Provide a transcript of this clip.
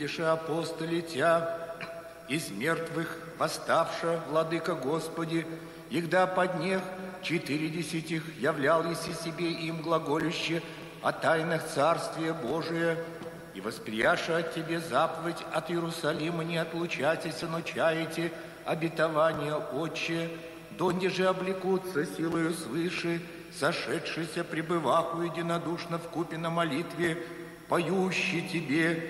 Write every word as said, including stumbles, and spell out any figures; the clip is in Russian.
видишь апостоли Тя, из мертвых восставша, владыка Господи, егда поднех четыредесятих являл еси себе им глаголюще о тайнах Царствия Божия, и восприяша от Тебе заповедь от Иерусалима не отлучайтеся, но чаете обетование Отче, донде же облекутся силою свыше, сошедшийся пребываху единодушно вкупе на молитве, поющий Тебе